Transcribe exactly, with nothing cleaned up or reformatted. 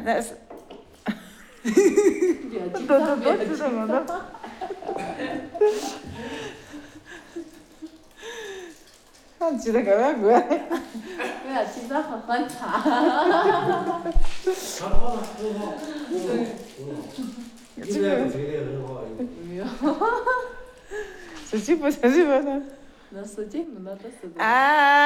那是。 多多多知道吗？都。俺记得个外国。 我要记得很很差。 很好了，很好，很好，很好。你这个吹得很好。 没有。 自己不自己不能。 那是节目那都是。 啊。